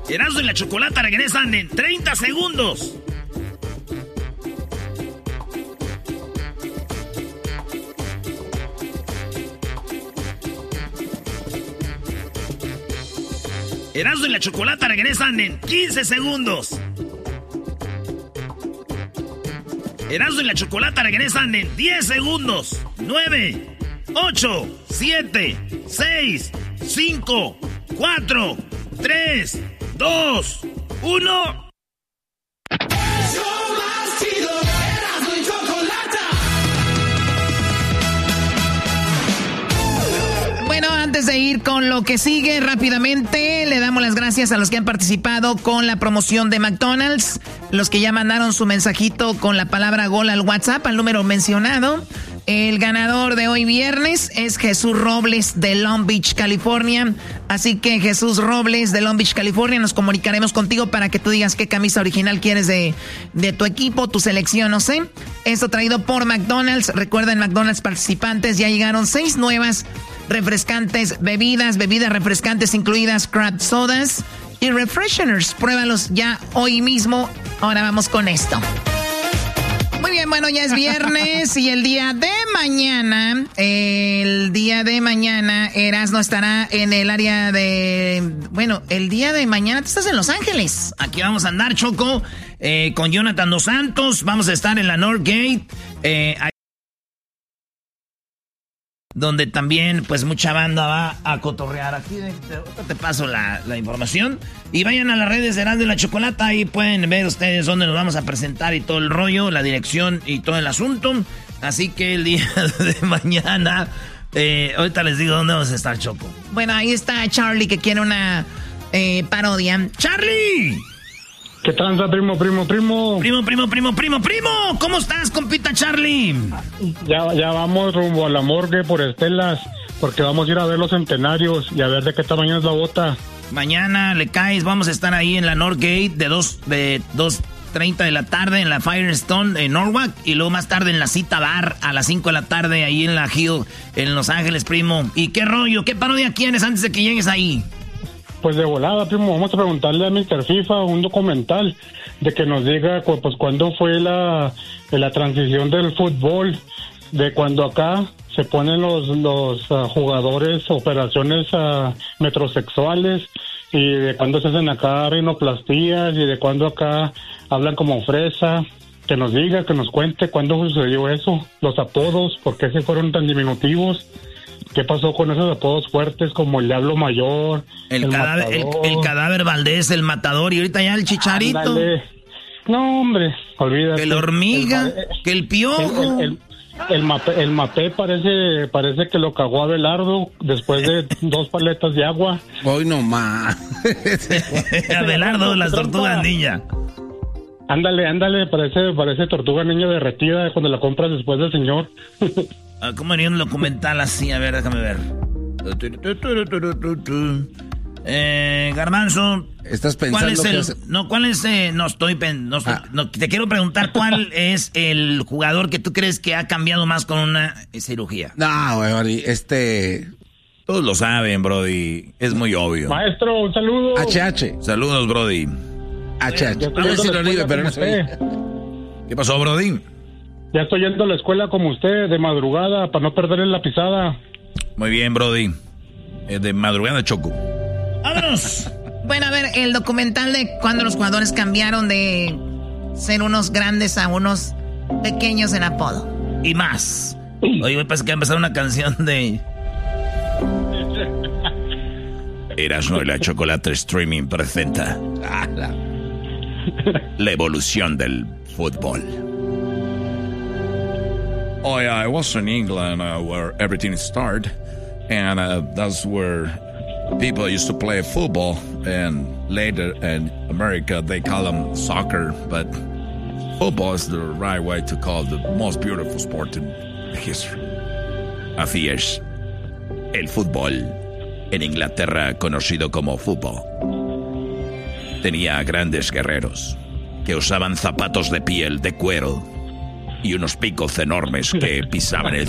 Erasmo y la Chocolata regresan en 30 segundos. Erasmo y la Chocolata regresan en 15 segundos. Erasmo y la Chocolata regresan en 10 segundos. 9, 8, 7, 6, 5, 4, 3, 2, 1. Bueno, antes de ir con lo que sigue rápidamente, le damos las gracias a los que han participado con la promoción de McDonald's, los que ya mandaron su mensajito con la palabra gol al WhatsApp, al número mencionado. El ganador de hoy viernes es Jesús Robles de Long Beach, California. Así que Jesús Robles de Long Beach, California, nos comunicaremos contigo para que tú digas qué camisa original quieres de tu equipo, tu selección, no sé. Esto traído por McDonald's. Recuerden, McDonald's participantes, ya llegaron 6 nuevas refrescantes bebidas refrescantes incluidas crab sodas y refresheners. Pruébalos ya hoy mismo. Ahora vamos con esto. Muy bien, bueno, ya es viernes y el día de mañana, Erasmo estará en el área de... Bueno, el día de mañana tú estás en Los Ángeles. Aquí vamos a andar, Choco, con Jonathan Dos Santos. Vamos a estar en la Northgate, donde también, pues, mucha banda va a cotorrear. Aquí te paso la información. Y vayan a las redes de Erasmo y la Chocolata. Ahí pueden ver ustedes dónde nos vamos a presentar y todo el rollo, la dirección y todo el asunto. Así que el día de mañana, ahorita les digo dónde vamos a estar, Choco. Bueno, ahí está Charlie, que quiere una parodia. ¡Charlie! ¿Qué tranza, primo? Primo. ¿Cómo estás, compita Charlie? Ya vamos rumbo a la morgue por Estelas, porque vamos a ir a ver los centenarios y a ver de qué tamaño es la bota. Mañana le caes, vamos a estar ahí en la Northgate de 2:30 de la tarde en la Firestone en Norwalk, y luego más tarde en la Cita Bar a las 5 de la tarde ahí en la Hill en Los Ángeles, primo. ¿Y qué rollo? ¿Qué parodia quieres antes de que llegues ahí? Pues de volada, primo, vamos a preguntarle a Mr. FIFA un documental de que nos diga pues cuándo fue la transición del fútbol, de cuando acá se ponen los jugadores operaciones metrosexuales, y de cuándo se hacen acá rinoplastías, y de cuándo acá hablan como fresa. Que nos diga, que nos cuente cuándo sucedió eso, los apodos, por qué se fueron tan diminutivos. ¿Qué pasó con esos apodos fuertes como el Diablo Mayor, el Cadáver Valdés, el Matador, y ahorita ya el Chicharito? Ándale. No, hombre, olvídate. El Hormiga, que el Piojo. El Mapé parece que lo cagó Abelardo después de 2 paletas de agua. Hoy no más. Abelardo, las tortugas ninja. Ándale, parece tortuga niña derretida cuando la compras después del señor. ¿Cómo haría un documental así? A ver, déjame ver. Garbanzo. ¿Estás pensando te quiero preguntar cuál es el jugador que tú crees que ha cambiado más con una cirugía. No, güey, todos lo saben, Brody. Es muy obvio. Maestro, un saludo. HH. Saludos, Brody. HH. ¿Qué pasó, Brody? Ya estoy yendo a la escuela como usted, de madrugada, para no perder la pisada. Muy bien, Brody. De madrugada, Choco. ¡Vámonos! Bueno, a ver, el documental de cuando los jugadores cambiaron de ser unos grandes a unos pequeños en apodo. Y más. Oye, parece que va a empezar una canción de... Erasmo y la Chocolata Streaming presenta la evolución del fútbol. Oh yeah, I was in England where everything started, and that's where people used to play football, and later in America they call them soccer, but football is the right way to call the most beautiful sport in history. Así es, el fútbol en Inglaterra, conocido como fútbol, tenía grandes guerreros que usaban zapatos de piel de cuero y unos picos enormes que pisaban el